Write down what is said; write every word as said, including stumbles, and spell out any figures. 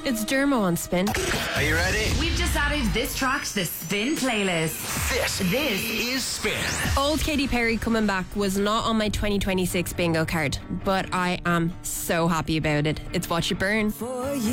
It's Dermo on Spin. Are you ready? We've just added this track to the Spin playlist. This, This is Spin. Old Katy Perry coming back was not on my twenty twenty-six bingo card, but I am so happy about it. It's Watch It Burn. For you.